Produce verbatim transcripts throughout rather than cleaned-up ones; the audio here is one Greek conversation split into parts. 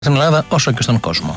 στην Ελλάδα όσο και στον κόσμο.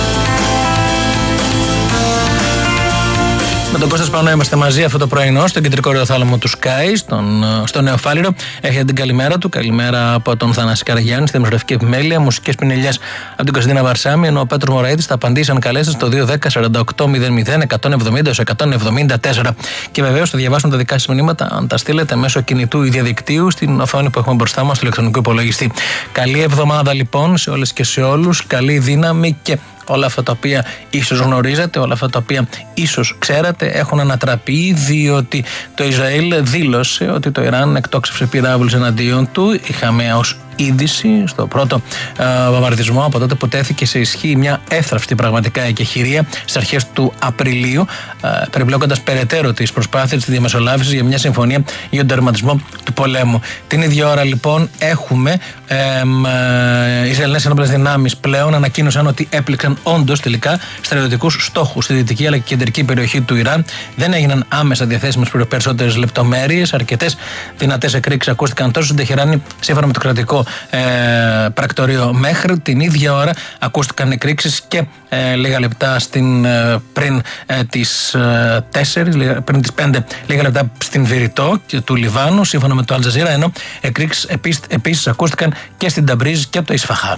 Με τον Κώστα Σπανό είμαστε μαζί αυτό το πρωινό στο κεντρικό ραδιοθάλαμο του Sky, στον, στο Νέο Φάληρο. Έχετε την καλημέρα του. Καλημέρα από τον Θανάση Καραγιάννη στη δημοσιογραφική επιμέλεια, μουσικές πινελιές από την Κωνσταντίνα Βαρσάμι. Ενώ ο Πέτρος Μωραΐτης θα απαντήσει αν καλέσετε στο δύο ένα μηδέν σαράντα οκτώ μηδέν μηδέν εκατόν εβδομήντα εκατόν εβδομήντα τέσσερα. Και βεβαίως θα διαβάσουμε τα δικά σας μηνύματα αν τα στείλετε μέσω κινητού ή διαδικτύου στην οθόνη που έχουμε μπροστά μας, στο ηλεκτρονικό υπολογιστή. Καλή εβδομάδα λοιπόν σε όλες και σε όλους. Καλή δύναμη και όλα αυτά τα οποία ίσως γνωρίζετε, όλα αυτά τα οποία ίσως ξέρατε έχουν ανατραπεί, διότι το Ισραήλ δήλωσε ότι το Ιράν εκτόξευσε πυράβλους εναντίον του. Είχαμε ως είδηση στο πρώτο ε, βομβαρδισμό από τότε που τέθηκε σε ισχύ μια εύθραυστη πραγματικά εκεχηρία στις αρχές του Απριλίου, ε, περιπλέκοντας περαιτέρω τις προσπάθειες της διαμεσολάβησης για μια συμφωνία για τον τερματισμό του πολέμου. Την ίδια ώρα λοιπόν έχουμε ε, ε, Ισραηλινές ενόπλες δυνάμεις πλέον ανακοίνωσαν ότι έπληξαν όντως τελικά στρατιωτικούς στόχους στη δυτική αλλά και κεντρική περιοχή του Ιράν. Δεν έγιναν άμεσα διαθέσιμες περισσότερες λεπτομέρειες. Αρκετές δυνατές εκρήξεις ακούστηκαν τόσο στην Τεχεράνη, σύμφωνα με το κρατικό Ε, πρακτορείο. Μέχρι την ίδια ώρα ακούστηκαν εκρήξεις και ε, λίγα λεπτά στην, ε, πριν ε, τις ε, τέσσερις, λίγα, πριν τις πέντε λίγα λεπτά στην Βηρητό του Λιβάνου, σύμφωνα με το Αλτζαζίρα, ενώ εκρήξεις επίσης, επίσης ακούστηκαν και στην Ταμπρίζ και το Ισφαχάν.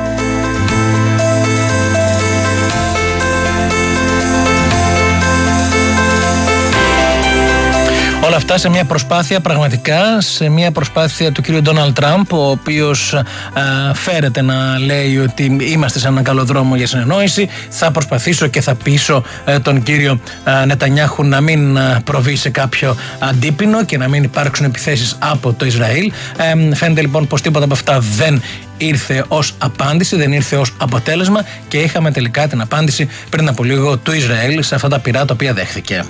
Όλα αυτά σε μια προσπάθεια, πραγματικά σε μια προσπάθεια του κύριου Ντόναλντ Τραμπ, ο οποίος α, φέρεται να λέει ότι είμαστε σε έναν καλό δρόμο για συνεννόηση. Θα προσπαθήσω και θα πείσω ε, τον κύριο α, Νετανιάχου να μην α, προβεί σε κάποιο αντίπινο και να μην υπάρξουν επιθέσεις από το Ισραήλ. Ε, φαίνεται λοιπόν πως τίποτα από αυτά δεν ήρθε ως απάντηση, δεν ήρθε ως αποτέλεσμα και είχαμε τελικά την απάντηση πριν από λίγο του Ισραήλ σε αυτά τα πυρά τα οποία δέχθηκε.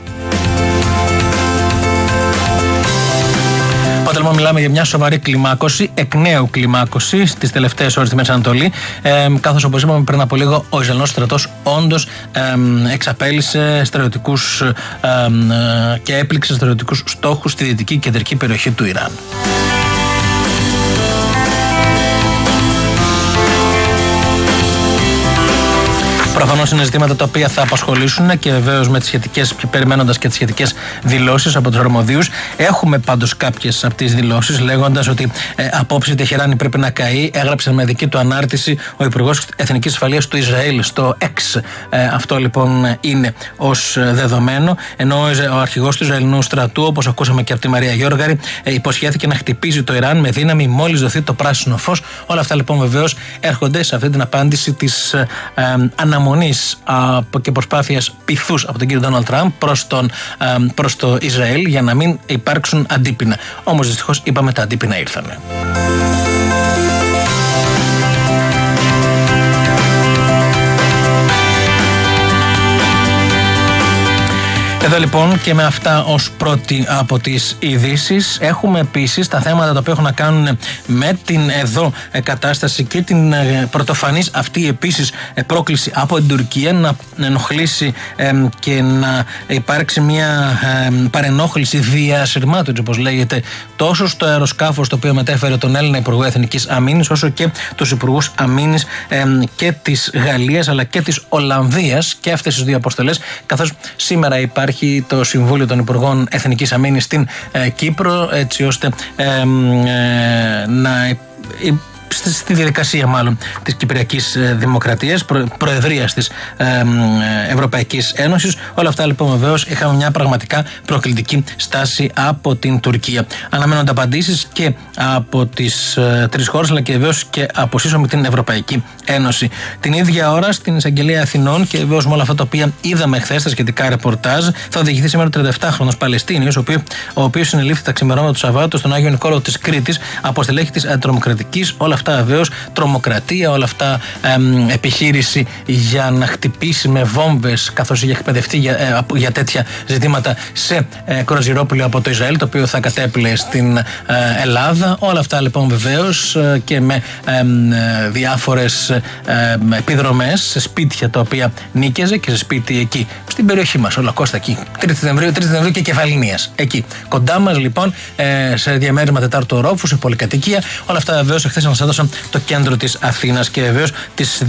Οπότε λοιπόν μιλάμε για μια σοβαρή κλιμάκωση, εκ νέου κλιμάκωση στις τελευταίες ώρες στη Μέση Ανατολή, ε, καθώς όπως είπαμε πριν από λίγο ο Ισραηλινός στρατός όντως ε, εξαπέλυσε στρατιωτικούς ε, ε, και έπληξε στρατιωτικούς στόχους στη δυτική και κεντρική περιοχή του Ιράν. Προφανώς είναι ζητήματα τα οποία θα απασχολήσουν και βεβαίως με τις σχετικές, περιμένοντας και τις σχετικές δηλώσεις από τους αρμοδίους. Έχουμε πάντως κάποιες από τις δηλώσεις λέγοντας ότι ε, απόψε η Τεχεράνη πρέπει να καεί. Έγραψε με δική του ανάρτηση ο Υπουργός Εθνικής Ασφαλείας του Ισραήλ στο X. Ε, αυτό λοιπόν είναι ως δεδομένο. Ενώ ο αρχηγός του Ισραηλινού στρατού, όπως ακούσαμε και από τη Μαρία Γιώργαρη, ε, υποσχέθηκε να χτυπήσει το Ιράν με δύναμη μόλις δοθεί το πράσινο φως. Όλα αυτά λοιπόν βεβαίως έρχονται σε αυτή την απάντηση της ε, ε, αναμονής και προσπάθειας πειθούς από τον κύριο Ντόναλντ Τραμπ προς, τον, προς το Ισραήλ για να μην υπάρξουν αντίπεινα. Όμως δυστυχώς είπαμε τα αντίπεινα ήρθανε. Εδώ λοιπόν και με αυτά ως πρώτη από τις ειδήσεις έχουμε επίσης τα θέματα τα οποία έχουν να κάνουν με την εδώ κατάσταση και την πρωτοφανής αυτή επίσης πρόκληση από την Τουρκία να ενοχλήσει ε, και να υπάρξει μια ε, παρενόχληση διασυρμάτων, όπως λέγεται, τόσο στο αεροσκάφος το οποίο μετέφερε τον Έλληνα Υπουργό Εθνικής Αμήνης, όσο και τους Υπουργούς Αμήνης ε, και της Γαλλίας αλλά και της Ολλανδίας, και αυτές τις δύο αποστολές, καθώς σήμερα υπάρχει Υπάρχει το Συμβούλιο των Υπουργών Εθνικής Αμήνης στην ε, Κύπρο, έτσι ώστε ε, ε, να ε, στη διαδικασία μάλλον της Κυπριακής Δημοκρατίας, προ, προεδρίας της ε, Ευρωπαϊκής Ένωσης. Όλα αυτά λοιπόν βεβαίως είχαμε μια πραγματικά προκλητική στάση από την Τουρκία. Αναμένονται απαντήσεις και από τις ε, τρεις χώρες, αλλά και βεβαίως και από σύσσωμη την Ευρωπαϊκή Ένωση. Την ίδια ώρα στην Εισαγγελία Αθηνών και βεβαίως με όλα αυτά τα οποία είδαμε χθες, τα σχετικά ρεπορτάζ, θα οδηγηθεί σήμερα ο τριανταεφτάχρονος Παλαιστίνιος, ο, οποίο, ο οποίος συνελήφθη τα ξημερώματα του Σαββάτου στον Άγιο Νικόλαο της Κρήτης από στελέχη της αντιτρομοκρατικής. Όλα αυτά βεβαίως τρομοκρατία, όλα αυτά εμ, επιχείρηση για να χτυπήσει με βόμβες, καθώς είχε εκπαιδευτεί για, ε, για τέτοια ζητήματα σε ε, κοροζιρόπουλο από το Ισραήλ, το οποίο θα κατέπλε στην ε, Ελλάδα. Όλα αυτά λοιπόν βεβαίως ε, και με ε, διάφορες ε, επιδρομές σε σπίτια τα οποία νίκαιζε και σε σπίτι εκεί στην περιοχή μας, όλα Κώστα εκεί, τρίτη Σεπτεμβρίου και Κεφαλινίας. Εκεί κοντά μας λοιπόν, ε, σε διαμέρισμα τετάρτου ορόφου, σε πολυκατοικία. Όλα αυτά βεβαίως εχθές αναστατώνουν έδωσαν το κέντρο της Αθήνας και βεβαίως τις